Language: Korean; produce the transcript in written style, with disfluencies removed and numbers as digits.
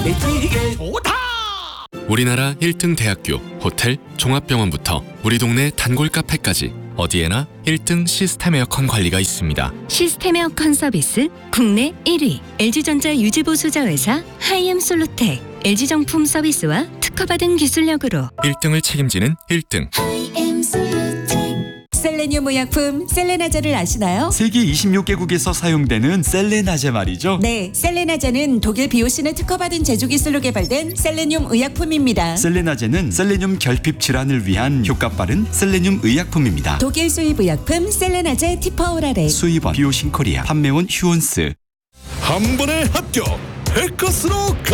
좋다. 우리나라 1등 대학교, 호텔, 종합병원부터 우리 동네 단골 카페까지 어디에나 1등 시스템 에어컨 관리가 있습니다. 시스템 에어컨 서비스 국내 1위 LG전자 유지보수자 회사 하이엠솔루텍 LG정품 서비스와 특허받은 기술력으로 1등을 책임지는 1등. 셀레늄 의약품 셀레나제를 아시나요? 세계 26개국에서 사용되는 셀레나제 말이죠. 네, 셀레나제는 독일 비오신을 특허받은 제조 기술로 개발된 셀레늄 의약품입니다. 셀레나제는 셀레늄 결핍 질환을 위한 효과 빠른 셀레늄 의약품입니다. 독일 수입 의약품 셀레나제 티퍼오라레. 수입원 비오신 코리아, 판매원 휴온스. 한 번에 합격. 백커스로